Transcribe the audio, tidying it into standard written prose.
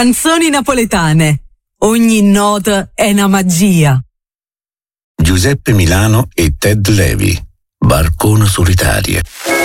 Canzoni napoletane. Ogni nota è una magia. Giuseppe Milano e Ted Levi, Barcone Solitarie.